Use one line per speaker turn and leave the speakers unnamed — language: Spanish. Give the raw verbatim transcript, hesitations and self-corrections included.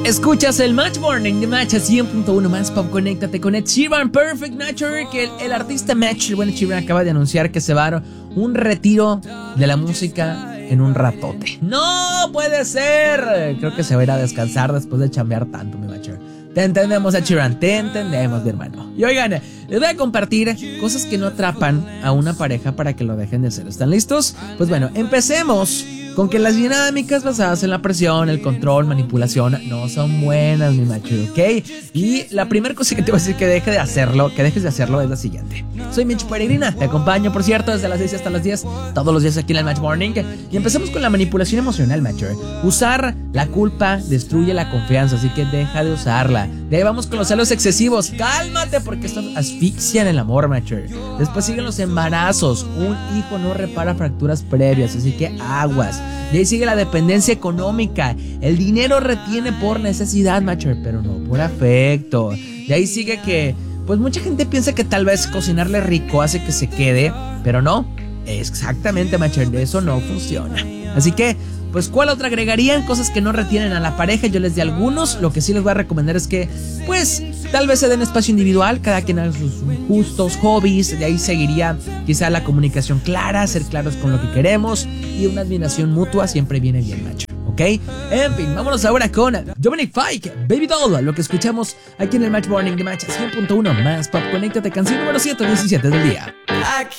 Escuchas el Match Morning de Match a cien punto uno más pop. Conéctate con Ed Sheeran, Perfect Nature, que el, el artista Match, el buen Ed Sheeran, acaba de anunciar que se va a dar un retiro de la música en un ratote. ¡No puede ser! Creo que se va a ir a descansar después de chambear tanto, mi Match. Te entendemos, Ed Sheeran, te entendemos, mi hermano. Y oigan, les voy a compartir cosas que no atrapan a una pareja para que lo dejen de hacer. ¿Están listos? Pues bueno, empecemos con que las dinámicas basadas en la presión, el control, manipulación no son buenas, mi macho, ¿ok? Y la primera cosa que te voy a decir que deje de hacerlo, que dejes de hacerlo es la siguiente. Soy Mitch Peregrina, te acompaño, por cierto, desde las seis hasta las diez, todos los días aquí en el Match Morning. Y empecemos con la manipulación emocional, macho. Usar la culpa destruye la confianza, así que deja de usarla. De ahí vamos con los celos excesivos. Cálmate, porque esto asfixia en el amor, macho. Después siguen los embarazos. Un hijo no repara fracturas previas, así que aguas. De ahí sigue la dependencia económica. El dinero retiene por necesidad, macho, pero no por afecto. De ahí sigue que, pues mucha gente piensa que tal vez cocinarle rico hace que se quede, pero no. Exactamente, macho, eso no funciona. Así que, pues, ¿cuál otra agregarían? Cosas que no retienen a la pareja. Yo les di algunos. Lo que sí les voy a recomendar es que, pues, tal vez se den espacio individual, cada quien haga sus gustos, hobbies. De ahí seguiría quizá la comunicación clara, ser claros con lo que queremos, y una admiración mutua siempre viene bien, macho, ¿ok? En fin, vámonos ahora con Dominic Fike, Baby Doll, lo que escuchamos aquí en el Match Morning de Match cien punto uno más pop. Conéctate, canción número ciento diecisiete del día.